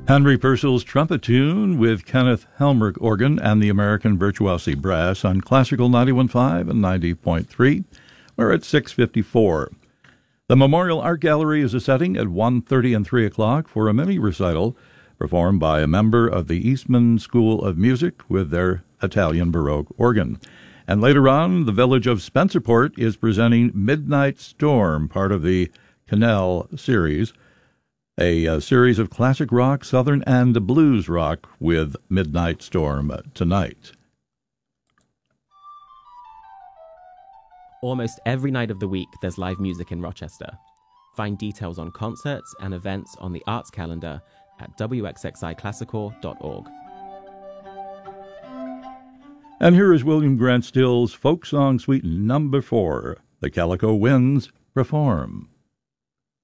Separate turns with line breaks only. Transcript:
Henry Purcell's trumpet tune with Kenneth Helmerich organ and the American Virtuosi Brass on Classical 91.5 and 90.3. We're at 6:54. The Memorial Art Gallery is a setting at 1:30 and 3 o'clock for a mini recital performed by a member of the Eastman School of Music with their Italian Baroque organ. And later on, the village of Spencerport is presenting Midnight Storm, part of the Canal series, a series of classic rock, southern, and blues rock with Midnight Storm tonight.
Almost every night of the week, there's live music in Rochester. Find details on concerts and events on the arts calendar at wxxiclassical.org.
And here is William Grant Still's folk song suite number 4, The Calico Winds Perform.